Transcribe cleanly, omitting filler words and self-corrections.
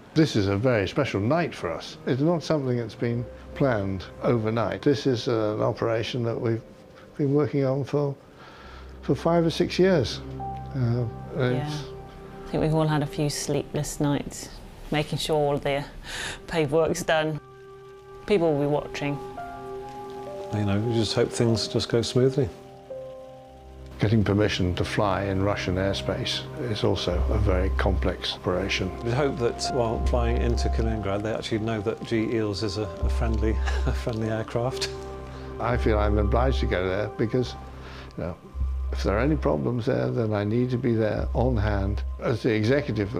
This is a very special night for us. It's not something that's been planned overnight. This is an operation that we've been working on for 5 or 6 years. Yeah. I think we've all had a few sleepless nights, making sure all the paperwork's done. People will be watching. You know, we just hope things just go smoothly. Getting permission to fly in Russian airspace is also a very complex operation. We hope that while flying into Kaliningrad, they actually know that GE-EELS is a friendly aircraft. I feel I'm obliged to go there because, you know, if there are any problems there, then I need to be there on hand. As the executive